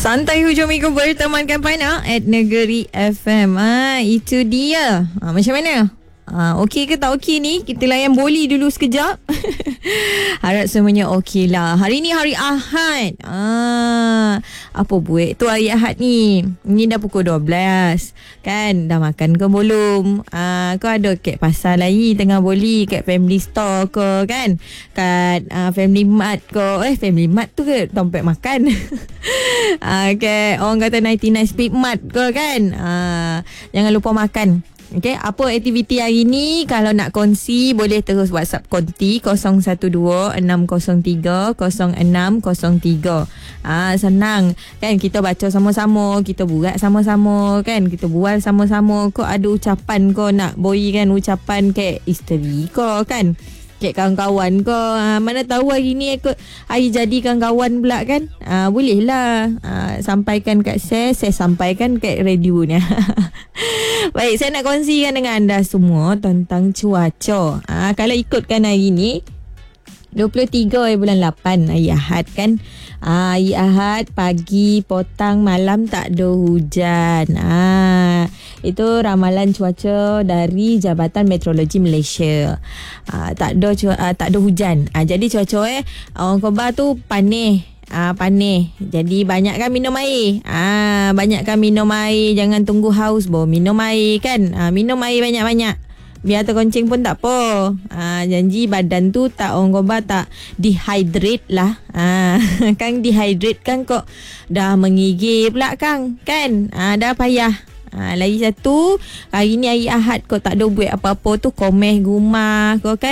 Santai hujung minggu bertemankan Pana at Negeri FM. Itu dia. Macam mana? Okey ke tak okey ni? Kita layan boli dulu sekejap. Harap semuanya okey lah. Hari ni hari Ahad. Apa buat tu hari Ahad ni? Ni dah pukul 12. Kan? Dah makan ke belum? Kau ada kat pasar lagi tengah boli kat Family Store ke kan? Kat Family Mart ke? Family Mart tu ke tempat makan? Kat orang kata 99 Speed Mart ke kan? Jangan lupa makan. Okay, apa aktiviti hari ni? Kalau nak kongsi, boleh terus WhatsApp konti 012-603-0603. Senang kan, kita baca sama-sama, kita buat sama-sama kan, kita bual sama-sama. Kau ada ucapan kau nak boykan ucapan kat isteri kau kan, kat kawan-kawan kau. Mana tahu hari ni hari jadi kawan-kawan pula kan. Bolehlah sampaikan kat saya sampaikan kat radio ni. Baik, saya nak kongsikan dengan anda semua tentang cuaca. Kalau ikutkan hari ni 23 bulan 8 hari Ahad kan. Hari Ahad pagi, petang, malam tak ada hujan. Itu ramalan cuaca dari Jabatan Meteorologi Malaysia. Tak ada hujan. Jadi cuaca orang Khabar tu panih. Panih. Jadi banyakkan minum air. Banyakkan minum air. Jangan tunggu haus, baru minum air kan. Minum air banyak-banyak. Biar terkencing pun tak apa. Janji badan tu tak, orang Khabar tak dehydrate lah. Kang dehydrate kan kok dah mengigil pula Kang kan. Dah payah. Lagi satu, hari ni hari Ahad kau tak ada buat apa-apa tu, komeh rumah kau kan.